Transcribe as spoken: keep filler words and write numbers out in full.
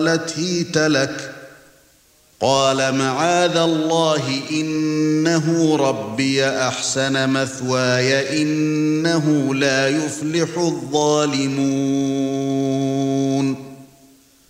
قالت هيت لك قال معاذ الله إنه ربي أحسن مثواي إنه لا يفلح الظالمون